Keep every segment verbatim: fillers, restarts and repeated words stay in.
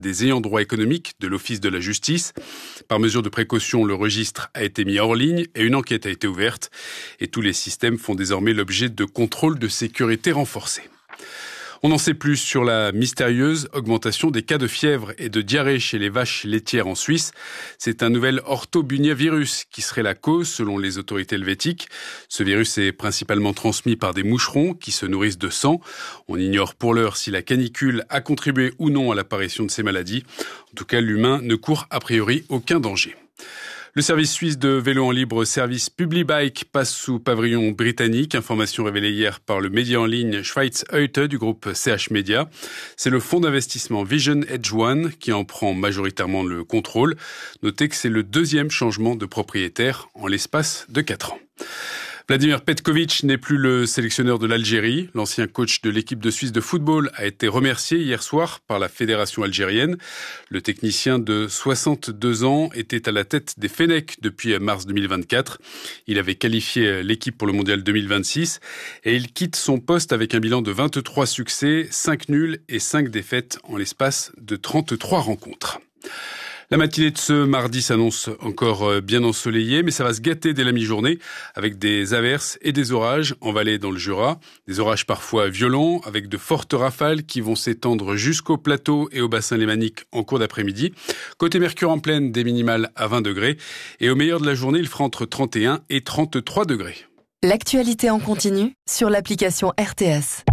des ayants droit économiques de l'Office de la justice. Par mesure de précaution, le registre a été mis hors ligne et une enquête a été ouverte. Et tous les systèmes font désormais l'objet de contrôles de sécurité renforcés. On en sait plus sur la mystérieuse augmentation des cas de fièvre et de diarrhée chez les vaches laitières en Suisse. C'est un nouvel orthobuniavirus qui serait la cause selon les autorités helvétiques. Ce virus est principalement transmis par des moucherons qui se nourrissent de sang. On ignore pour l'heure si la canicule a contribué ou non à l'apparition de ces maladies. En tout cas, l'humain ne court a priori aucun danger. Le service suisse de vélo en libre service Publibike passe sous pavillon britannique. Information révélée hier par le média en ligne Schweiz Heute du groupe C H Media. C'est le fonds d'investissement Vision Edge One qui en prend majoritairement le contrôle. Notez que c'est le deuxième changement de propriétaire en l'espace de quatre ans. Vladimir Petković n'est plus le sélectionneur de l'Algérie. L'ancien coach de l'équipe de Suisse de football a été remercié hier soir par la fédération algérienne. Le technicien de soixante-deux ans était à la tête des Fennecs depuis mars deux mille vingt-quatre. Il avait qualifié l'équipe pour le mondial deux mille vingt-six et il quitte son poste avec un bilan de vingt-trois succès, cinq nuls et cinq défaites en l'espace de trente-trois rencontres. La matinée de ce mardi s'annonce encore bien ensoleillée, mais ça va se gâter dès la mi-journée avec des averses et des orages en vallée dans le Jura. Des orages parfois violents avec de fortes rafales qui vont s'étendre jusqu'au plateau et au bassin lémanique en cours d'après-midi. Côté Mercure en pleine, des minimales à vingt degrés. Et au meilleur de la journée, il fera entre trente et un et trente-trois degrés. L'actualité en continu sur l'application R T S.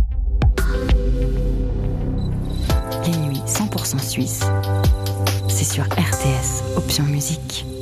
Les nuits cent pour cent suisse. C'est sur R T S, option musique.